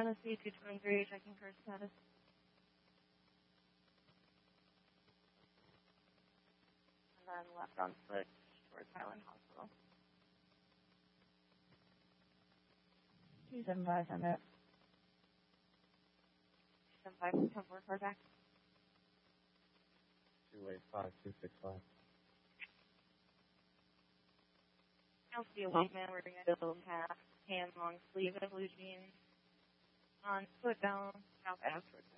Tennessee 223, checking for status. And then left on switch towards Highland Hospital. 275, send it. 275, 10-4, car back. 285, 265. I'll see a white man wearing a billed hat, tan long sleeve and blue jeans. On foot down, south ass towards